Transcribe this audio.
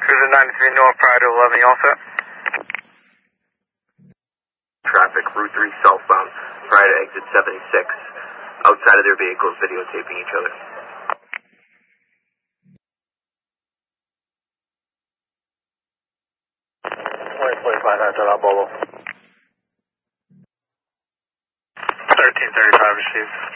Cruiser 93 North, prior to 11, you all set? Traffic, Route 3 southbound, prior to exit 76. Outside of their vehicles, videotaping each other. 2045 after La Bolo. 1335 received.